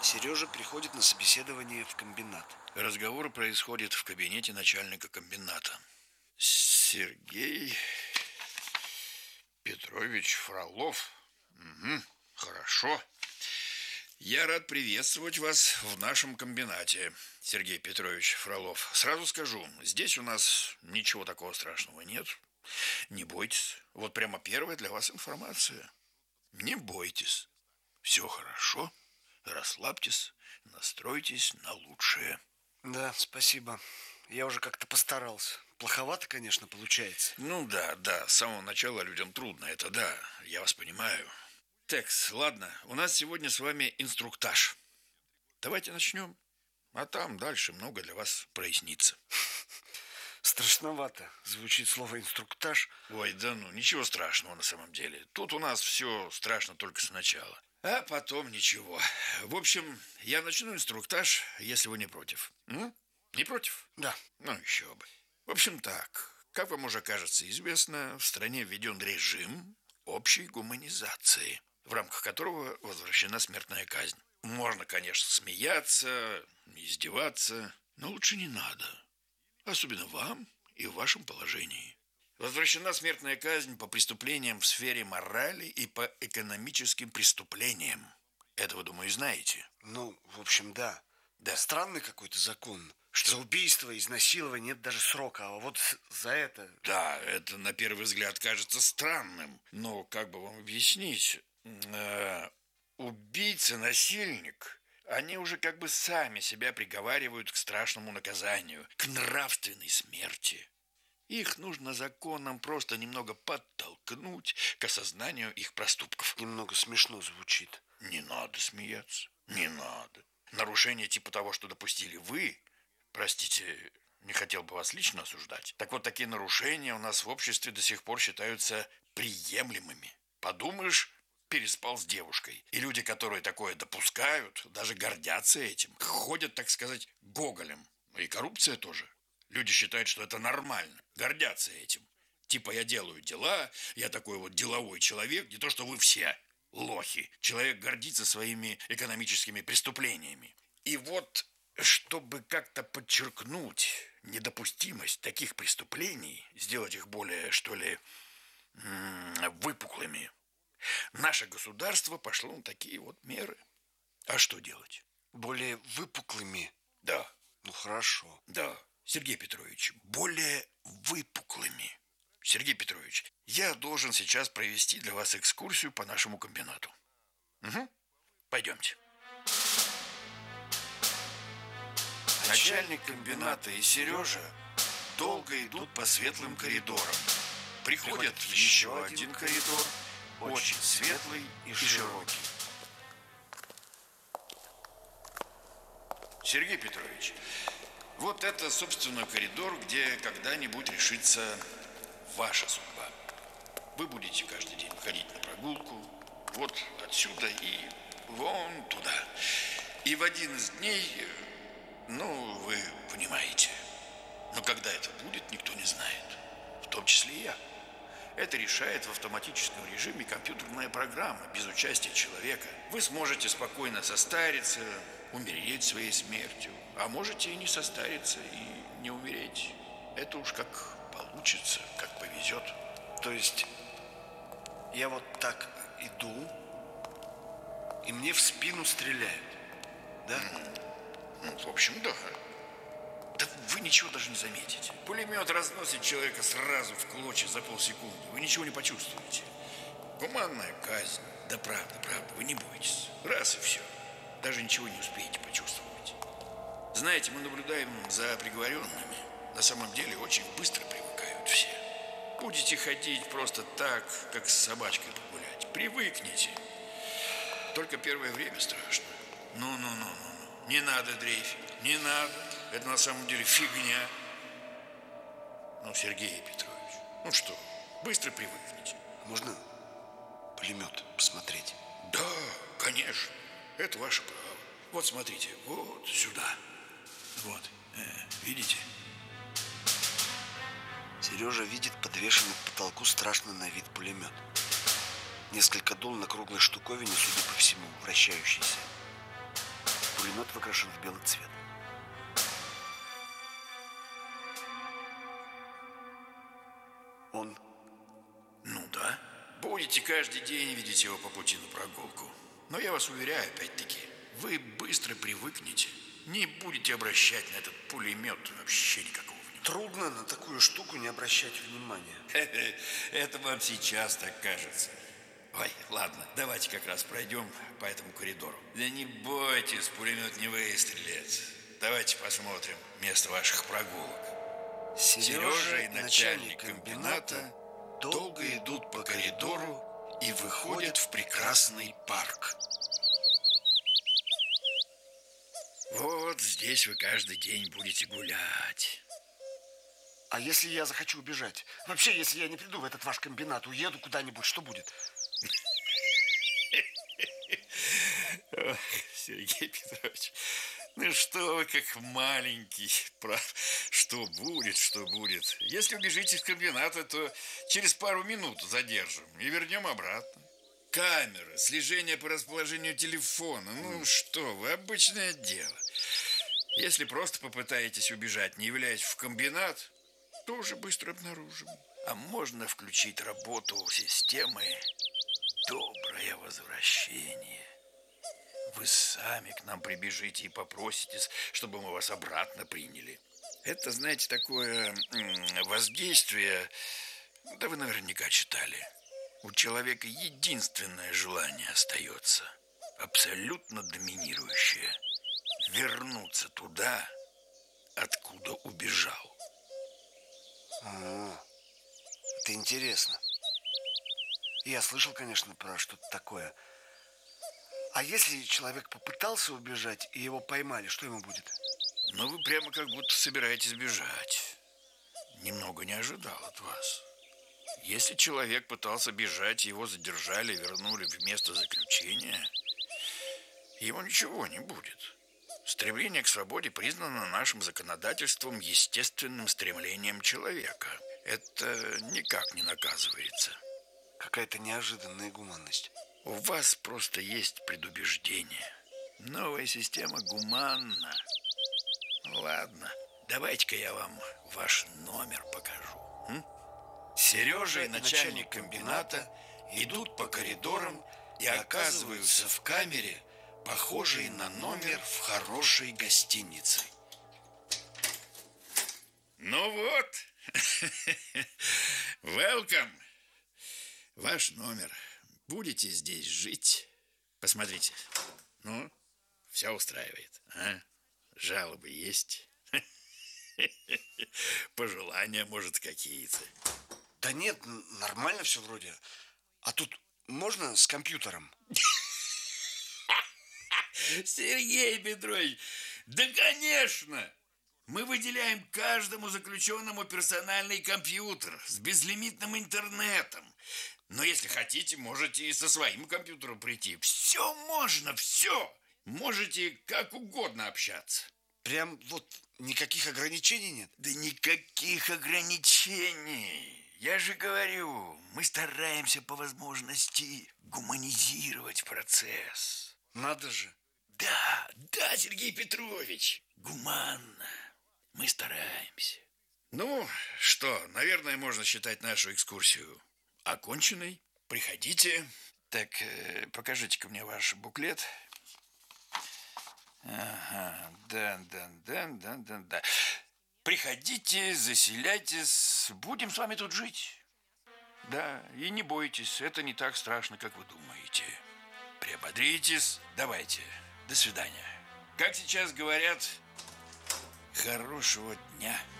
Сережа приходит на собеседование в комбинат. Разговор происходит в кабинете начальника комбината. Сергей Петрович Фролов. Угу, хорошо. Я рад приветствовать вас в нашем комбинате, Сергей Петрович Фролов. Сразу скажу, здесь у нас ничего такого страшного нет. Не бойтесь. Вот прямо первая для вас информация. Не бойтесь. Все хорошо. Расслабьтесь, настройтесь на лучшее. Да, спасибо. Я уже как-то постарался. Плоховато, конечно, получается. Ну да, с самого начала людям трудно, это да, я вас понимаю. Так, ладно, у нас сегодня с вами инструктаж. Давайте начнем, а там дальше много для вас прояснится. Страшновато звучит слово инструктаж. Ой, да ну, ничего страшного на самом деле. Тут у нас все страшно только сначала. А потом ничего. В общем, я начну инструктаж, если вы не против. Не против? Да. Ну, еще бы. В общем, так. Как вам уже кажется известно, в стране введен режим общей гуманизации, в рамках которого возвращена смертная казнь. Можно, конечно, смеяться, издеваться, но лучше не надо. Особенно вам и в вашем положении. Возвращена смертная казнь по преступлениям в сфере морали и по экономическим преступлениям. Это вы, думаю, знаете. Ну, в общем, да. Да. Странный какой-то закон. Что? За убийство, изнасилование нет даже срока, а вот за это... Да, это на первый взгляд кажется странным. Но как бы вам объяснить? Убийца, насильник, они уже как бы сами себя приговаривают к страшному наказанию, к нравственной смерти. Их нужно законом просто немного подтолкнуть к осознанию их проступков. Немного смешно звучит. Не надо смеяться, не надо. Нарушение типа того, что допустили вы, простите, не хотел бы вас лично осуждать. Так вот, такие нарушения у нас в обществе до сих пор считаются приемлемыми. Подумаешь, переспал с девушкой. И люди, которые такое допускают, даже гордятся этим. Ходят, так сказать, гоголем. И коррупция тоже. Люди считают, что это нормально, гордятся этим. Типа я делаю дела, я такой вот деловой человек, не то что вы все лохи. Человек гордится своими экономическими преступлениями. И вот, чтобы как-то подчеркнуть недопустимость таких преступлений, сделать их более, что ли, выпуклыми, наше государство пошло на такие вот меры. А что делать? Более выпуклыми? Да. Ну, хорошо. Да. Сергей Петрович, более выпуклыми. Сергей Петрович, я должен сейчас провести для вас экскурсию по нашему комбинату. Угу. Пойдемте. Начальник комбината и Сережа долго идут по светлым коридорам. Приходят в еще один коридор, очень светлый и широкий. Сергей Петрович, вот это, собственно, коридор, где когда-нибудь решится ваша судьба. Вы будете каждый день ходить на прогулку, вот отсюда и вон туда. И в один из дней, ну, вы понимаете, но когда это будет, никто не знает, в том числе и я. Это решает в автоматическом режиме компьютерная программа, без участия человека. Вы сможете спокойно состариться, умереть своей смертью, а можете и не состариться, и не умереть. Это уж как получится, как повезет. То есть я вот так иду, и мне в спину стреляют, да? Ну, в общем, да. Да вы ничего даже не заметите. Пулемет разносит человека сразу в клочья за полсекунды. Вы ничего не почувствуете. Гуманная казнь. Да правда, вы не бойтесь. Раз и все. Даже ничего не успеете почувствовать. Знаете, мы наблюдаем за приговоренными. На самом деле очень быстро привыкают все. Будете ходить просто так, как с собачкой погулять. Привыкнете. Только первое время страшно. Ну. Не надо дрейфить. Не надо. Это на самом деле фигня. Ну, Сергей Петрович, ну что, быстро привыкнете. Можно пулемет посмотреть? Да, конечно. Это ваше право. Вот смотрите, вот сюда. Вот, видите? Сережа видит подвешенный к потолку страшный на вид пулемет. Несколько дул на круглой штуковине, судя по всему, вращающейся. пулемет выкрашен в белый цвет. Он... Ну да. Будете каждый день видеть его по пути на прогулку. Но я вас уверяю, опять-таки, вы быстро привыкнете. Не будете обращать на этот пулемет вообще никакого внимания. Трудно на такую штуку не обращать внимания. Это вам сейчас так кажется. Ой, ладно, давайте как раз пройдем по этому коридору. Да не бойтесь, пулемет не выстрелит. Давайте посмотрим место ваших прогулок. Сережа и начальник комбината долго идут по коридору и выходят в прекрасный парк. Вот здесь вы каждый день будете гулять. А если я захочу убежать? Вообще, если я не приду в этот ваш комбинат, уеду куда-нибудь, что будет? Ох, Сергей Петрович, ну что вы как маленький, прав. Что будет, что будет. Если убежите из комбината, то через пару минут задержим и вернем обратно. Камеры, слежение по расположению телефона. Ну что вы, обычное дело. Если просто попытаетесь убежать, не являясь в комбинат, то уже быстро обнаружим. А можно включить работу системы «Доброе возвращение». Вы сами к нам прибежите и попросите, чтобы мы вас обратно приняли. Это, знаете, такое воздействие, да вы наверняка читали. У человека единственное желание остается, абсолютно доминирующее – вернуться туда, откуда убежал. Это интересно. Я слышал, конечно, про что-то такое. А если человек попытался убежать и его поймали, что ему будет? Ну, вы прямо как будто собираетесь бежать. Немного не ожидал от вас. Если человек пытался бежать, его задержали, вернули в место заключения, ему ничего не будет. Стремление к свободе признано нашим законодательством естественным стремлением человека. Это никак не наказывается. Какая-то неожиданная гуманность. У вас просто есть предубеждение. Новая система гуманна. Ладно, давайте-ка я вам ваш номер покажу. Сережа и начальник комбината идут по коридорам и оказываются в камере, похожей на номер в хорошей гостинице. Ну вот, welcome. Ваш номер. Будете здесь жить? Посмотрите. Ну, все устраивает, а? Жалобы есть? Пожелания, может, какие-то? Да нет, нормально все вроде. А тут можно с компьютером? Сергей Петрович, да конечно! Мы выделяем каждому заключенному персональный компьютер с безлимитным интернетом. Но если хотите, можете и со своим компьютером прийти. Все можно, все. Можете как угодно общаться. Прям вот никаких ограничений нет? Да никаких ограничений. Я же говорю, мы стараемся по возможности гуманизировать процесс. Надо же. Да, Сергей Петрович, гуманно. Мы стараемся. Ну, что, наверное, можно считать нашу экскурсию оконченной. Приходите. Так, покажите-ка мне ваш буклет. Ага, да. Приходите, заселяйтесь, будем с вами тут жить. Да, и не бойтесь, это не так страшно, как вы думаете. Приободритесь, давайте, до свидания. Как сейчас говорят, хорошего дня.